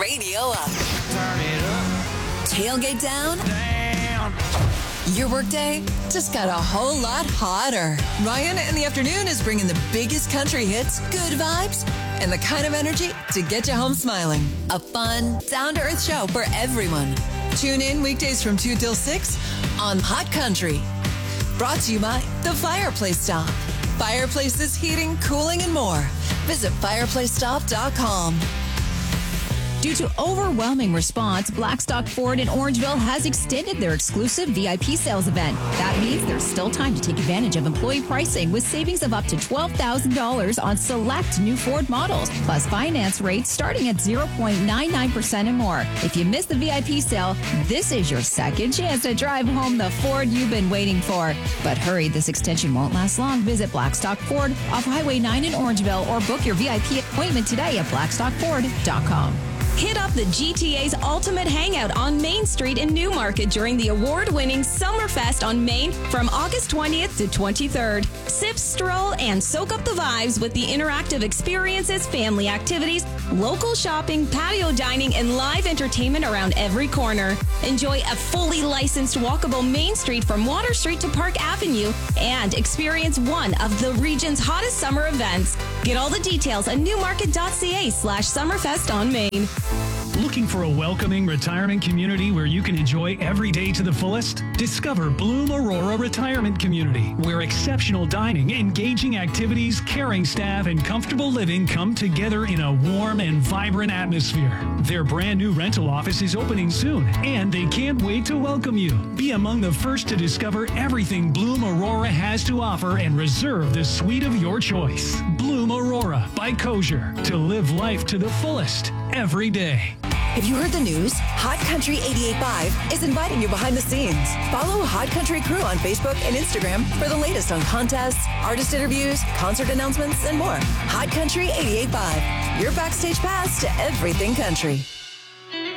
radio up. Turn it up, Tailgate down. down. Your workday just got a whole lot hotter. Ryan in the afternoon is bringing the biggest country hits, good vibes, and the kind of energy to get you home smiling. A fun, down-to-earth show for everyone. Tune in weekdays from 2 till 6 on Hot Country. Brought to you by The Fireplace Stop. Fireplaces, heating, cooling, and more. Visit fireplacestop.com. Due to overwhelming response, Blackstock Ford in Orangeville has extended their exclusive VIP sales event. That means there's still time to take advantage of employee pricing with savings of up to $12,000 on select new Ford models, plus finance rates starting at 0.99% and more. If you miss the VIP sale, this is your second chance to drive home the Ford you've been waiting for. But hurry, this extension won't last long. Visit Blackstock Ford off Highway 9 in Orangeville or book your VIP appointment today at blackstockford.com. Hit up the GTA's Ultimate Hangout on Main Street in Newmarket during the award-winning Summerfest on Main from August 20th to 23rd. Sip, stroll, and soak up the vibes with the interactive experiences, family activities, local shopping, patio dining, and live entertainment around every corner. Enjoy a fully licensed walkable Main Street from Water Street to Park Avenue and experience one of the region's hottest summer events. Get all the details at newmarket.ca/Summerfest on Main. Looking for a welcoming retirement community where you can enjoy every day to the fullest? Discover Bloom Aurora Retirement Community, where exceptional dining, engaging activities, caring staff, and comfortable living come together in a warm and vibrant atmosphere. Their brand new rental office is opening soon, and they can't wait to welcome you. Be among the first to discover everything Bloom Aurora has to offer and reserve the suite of your choice. Bloom Aurora by Kosher, to live life to the fullest every day. Have you heard the news? Hot Country 88.5 is inviting you behind the scenes. Follow Hot Country Crew on Facebook and Instagram for the latest on contests, artist interviews, concert announcements, and more. Hot Country 88.5, your backstage pass to everything country.